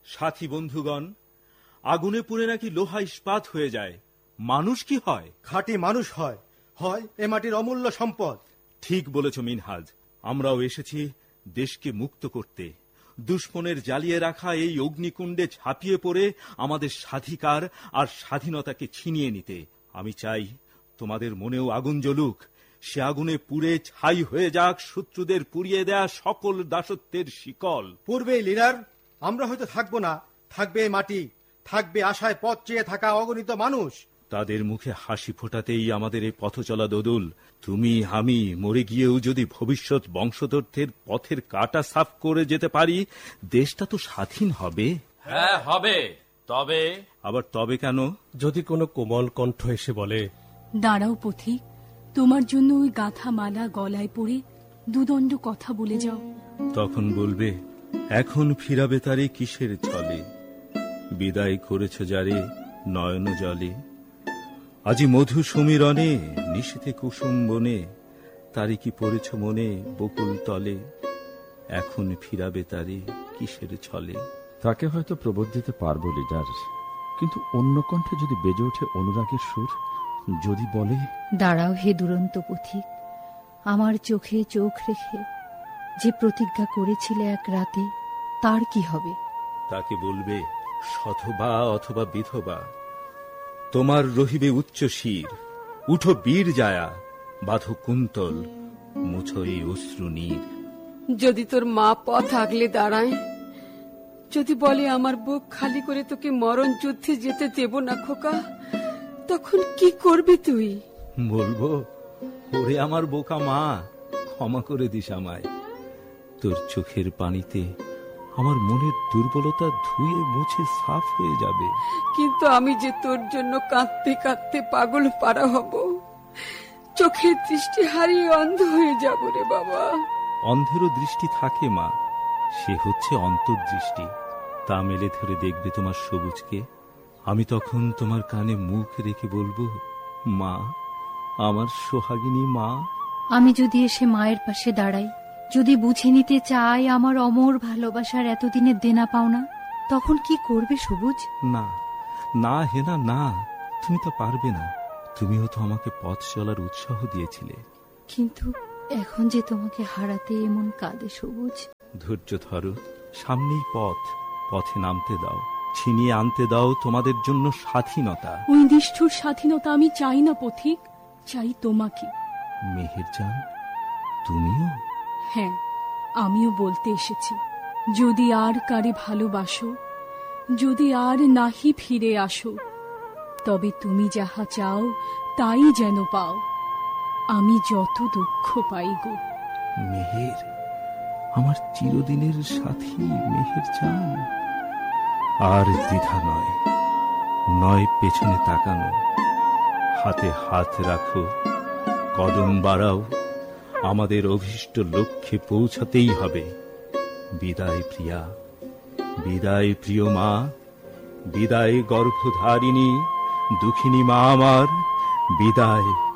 সাথী বন্ধুগণ, আগুনে পুড়ে নাকি লোহা ইস্পাত হয়ে যায়, মানুষ কি হয়? খাঁটি মানুষ হয়, হয় এ মাটির অমূল্য সম্পদ। ঠিক বলেছ মিনহাজ, আমরাও এসেছি দেশকে মুক্ত করতে। দুশ্মনের জ্বালিয়ে রাখা এই অগ্নিকুণ্ডে ঝাঁপিয়ে পড়ে আমাদের স্বাধিকার আর স্বাধীনতাকে ছিনিয়ে নিতে। আমি চাই তোমাদের মনেও আগুন জ্বলুক, সে আগুনে পুড়ে ছাই হয়ে যাক শত্রুদের পুড়িয়ে দেয়া সকল দাসত্বের শিকল। পূর্বেই লিডার, আমরা হয়তো থাকবো না, থাকবে মাটি, থাকবে আশায় পথ চেয়ে থাকা অগণিত মানুষ। তাদের মুখে হাসি ফোটাতেই আমাদের এই পথ চলা দোদুল। তুমি আমি মরে গিয়েও যদি ভবিষ্যৎ বংশধরদের পথের কাঁটা সাফ করে যেতে পারি, দেশটা তো স্বাধীন হবে। হ্যাঁ হবে, তবে আবার তবে কেন? যদি কোনো কোমল কণ্ঠ এসে বলে, দাঁড়াও পথিক, তোমার জন্য ওই গাঁথা মালা গলায় পড়ে দুদণ্ড কথা বলে যাও। তখন বলবে, এখন ফিরাবে তারে কিসের ছলে, বিদায় করেছ যারে নয়ন জলে। আজি মধু সমীরণে নিশীথে কুসুম বনে, তারে কি পড়েছ মনে বকুল তলে, এখন ফিরাবে তারে কিসের ছলে। তাকে হয়তো প্রবোধ দিতে পারবো লিডার, কিন্তু অন্য কণ্ঠে যদি বেজে ওঠে অনুরাগের সুর, যদি বলে, দাঁড়াও হে দুরন্ত পথিক, আমার চোখে চোখ রেখে যে প্রতিজ্ঞা করেছিলে এক রাতে, তার কি হবে? তাকে বলবে, সধবা অথবা বিধবা, তোমার রহিবে উচ্চ শির, উঠো বীর জায়া, বাঁধো কুন্তল, মুছো এই অশ্রু নীর। যদি তোর মা পথ আগলে দাঁড়ায়, যদি বলে আমার বুক খালি করে তোকে মরণ যুদ্ধে যেতে দেব না খোকা, তখন কি করবি তুই? বলবো, ওরে আমার বোকা মা, ক্ষমা করে দিস আমায়। তোর চোখের পানিতে আমার মনের দুর্বলতা ধুয়ে মুছে সাফ হয়ে যাবে। কিন্তু আমি যে তোর জন্য কাঁদতে কাঁদতে পাগল পারা হব, চোখের দৃষ্টি হারিয়ে অন্ধ হয়ে যাব রে বাবা। অন্ধেরও দৃষ্টি থাকে মা, সে হচ্ছে অন্তর্দৃষ্টি। তা মেলে ধরে দেখবে তোমার সবুজকে। আমি তখন তোমার কানে মুখ রেখে বলবো, মা, আমার সোহাগিনী মা। আমি যদি এসে মায়ের পাশে দাঁড়াই, যদি বুঝে নিতে চাই আমার অমর ভালোবাসার এতদিনের দেনা পাওনা, তখন কি করবে সবুজ? না না হেনা না, তুমি তো পারবে না। তুমিও তো আমাকে পথ চলার উৎসাহ দিয়েছিলে। কিন্তু এখন যে তোমাকে হারাতে এমন কাঁদে সবুজ। ধৈর্য ধরো, সামনেই পথ, পথে নামতে দাও, ছিনিয়ে আনতে দাও তোমাদের জন্য স্বাধীনতা। ওই নিষ্ঠুর স্বাধীনতা আমি চাই না পথিক, চাই তোমাকে। মেহেরজান, তুমিও? হ্যাঁ, আমিও বলতে এসেছি, যদি আর কারে ভালোবাসো, যদি আর নাহি ফিরে আসো, তবে তুমি যাহা চাও তাই যেন পাও, আমি যত দুঃখ পাই গো। মেহের, আমার চিরদিনের সাথী মেহেরজান। আর দ্বিধা নয়, নয় পেছনে তাকানো, হাতে হাত রাখো, কদম বাড়াও, আমাদের অভীষ্ট লক্ষ্যে পৌঁছাতেই হবে। বিদায় প্রিয়া, বিদায় প্রিয় মা, বিদায় গর্ভধারিণী দুঃখিনী মা আমার, বিদায়।